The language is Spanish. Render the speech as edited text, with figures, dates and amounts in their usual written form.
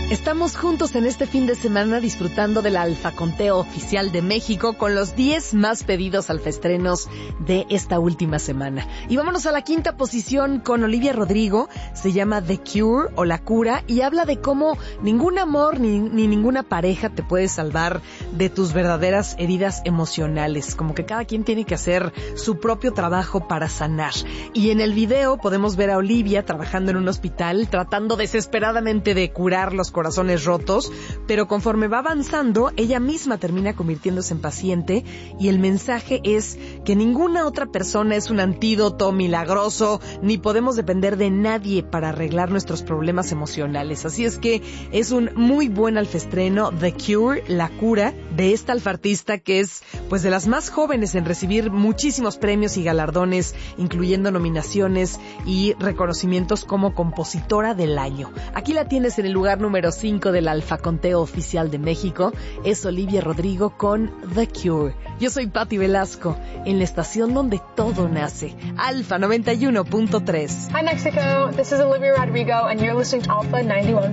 Estamos juntos en este fin de semana disfrutando del Alfaconteo Oficial de México con los 10 más pedidos alfaestrenos de esta última semana. Y vámonos a la quinta posición con Olivia Rodrigo. Se llama The Cure o La Cura y habla de cómo ningún amor ni ninguna pareja te puede salvar de tus verdaderas heridas emocionales. Como que cada quien tiene que hacer su propio trabajo para sanar. Y en el video podemos ver a Olivia trabajando en un hospital, tratando desesperadamente de curar los corazones rotos, pero conforme va avanzando, ella misma termina convirtiéndose en paciente y el mensaje es que ninguna otra persona es un antídoto milagroso, ni podemos depender de nadie para arreglar nuestros problemas emocionales. Así es que es un muy buen alfaestreno, The Cure, La Cura, de esta alfartista que es pues de las más jóvenes en recibir muchísimos premios y galardones, incluyendo nominaciones y reconocimientos como compositora del año. Aquí la tienes en el lugar número 5 del Alfaconteo Oficial de México. Es Olivia Rodrigo con The Cure. Yo soy Patti Velasco, en la estación donde todo nace, Alfa 91.3. Hi Mexico, this is Olivia Rodrigo and you're listening to Alpha 91.